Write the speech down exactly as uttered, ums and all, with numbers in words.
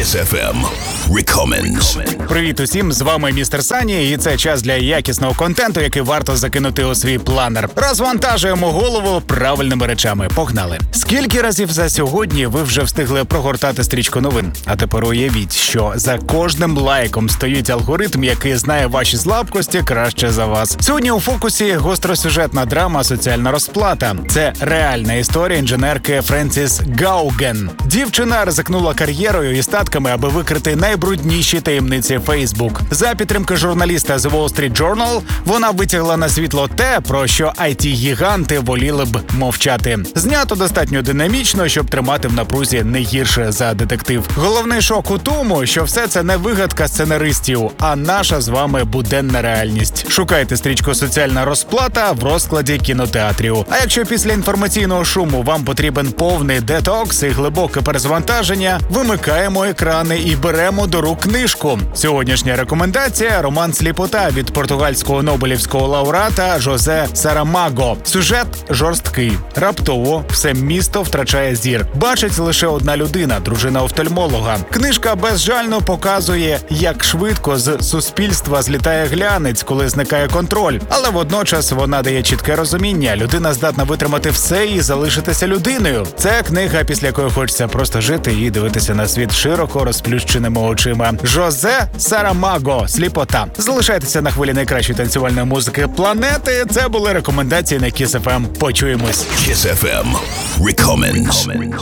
Kiss еф ем Recommends. Привіт усім, з вами містер Сані, і це час для якісного контенту, який варто закинути у свій планер. Розвантажуємо голову правильними речами. Погнали! Скільки разів за сьогодні ви вже встигли прогортати стрічку новин? А тепер уявіть, що за кожним лайком стоїть алгоритм, який знає ваші слабкості краще за вас. Сьогодні у фокусі гостросюжетна драма «Соціальна розплата». Це реальна історія інженерки Френсіс Гауген. Дівчина ризикнула кар'єрою і статками, аби викрити найбрудніші таємниці Facebook. За підтримки журналіста The Wall Street Journal вона витягла на світло те, про що ай ті-гіганти воліли б мовчати. Знято достатньо динамічно, щоб тримати в напрузі не гірше за детектив. Головний шок у тому, що все це не вигадка сценаристів, а наша з вами буденна реальність. Шукайте стрічку «Соціальна розплата» в розкладі кінотеатрів. А якщо після інформаційного шуму вам потрібен повний детокс і глибоке перезавантаження, вимикаємо екрани і беремо до рук книжку. Сьогоднішня рекомендація – роман «Сліпота» від португальського нобелівського лауреата Жозе Сарамаго. Сюжет жорсткий. Раптово все місто втрачає зір. Бачить лише одна людина – дружина офтальмолога. Книжка безжально показує, як швидко з суспільства злітає глянець, коли зникає контроль. Але водночас вона дає чітке розуміння – людина здатна витримати все і залишитися людиною. Це книга, після якої хочеться просто жити і дивитися на світ широко розплющеними очима. Жозе Сарамаго «Сліпота». Залишайтеся на хвилі найкращої танцювальної музики планети. Це були рекомендації на Kiss еф ем. Почуємось. Kiss еф ем Recommends.